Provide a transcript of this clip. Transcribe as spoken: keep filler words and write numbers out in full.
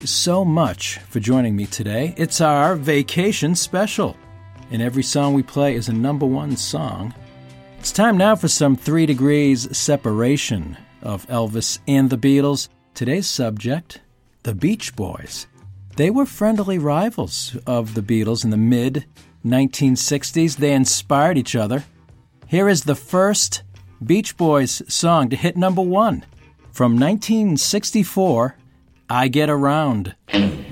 so much for joining me today. It's our vacation special, and every song we play is a number one song. It's time now for some three degrees separation of Elvis and the Beatles. Today's subject, the Beach Boys. They were friendly rivals of the Beatles in the mid nineteen sixties. They inspired each other. Here is the first Beach Boys song to hit number one from nineteen sixty-four, I Get Around.